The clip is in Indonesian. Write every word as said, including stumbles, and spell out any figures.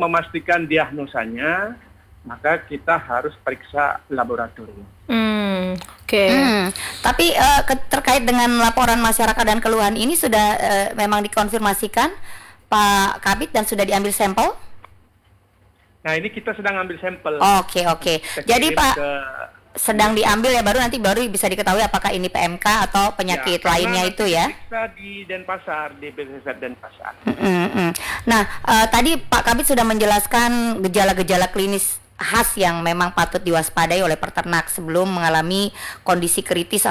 memastikan diagnosanya, maka kita harus periksa laboratorium. Hmm, oke. Okay. Hmm, tapi uh, ke- terkait dengan laporan masyarakat dan keluhan ini sudah uh, memang dikonfirmasikan Pak Kabid dan sudah diambil sampel? Nah, ini kita sedang ambil sampel. Oke, oke. Kita Jadi kirim Pak ke sedang diambil ya, baru nanti baru bisa diketahui apakah ini P M K atau penyakit Ya, karena lainnya nanti itu ya. diperiksa di Denpasar, di B P S S Denpasar. Mm, mm. Nah, uh, tadi Pak Kabid sudah menjelaskan gejala-gejala klinis khas yang memang patut diwaspadai oleh peternak sebelum mengalami kondisi kritis